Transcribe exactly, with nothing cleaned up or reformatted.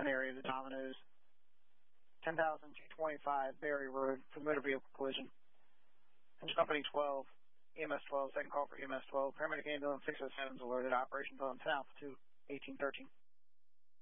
an area of the Dominoes. ten thousand two twenty-five Berry Road for motor vehicle collision. Engine Company twelve, E M S twelve, second call for E M S twelve. Paramedic ambulance six oh seven is alerted. Operation Phone ten Alpha two, eighteen thirteen.